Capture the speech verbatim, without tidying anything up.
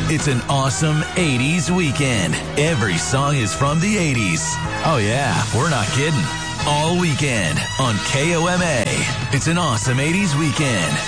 It's an awesome eighties weekend. Every song is from the eighties. Oh yeah, we're not kidding. All weekend on K O M A. It's an awesome eighties weekend.